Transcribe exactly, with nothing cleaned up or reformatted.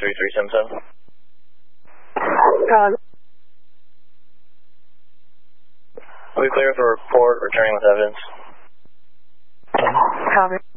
three three seven seven. Uh, We clear for report, returning with evidence. Copy.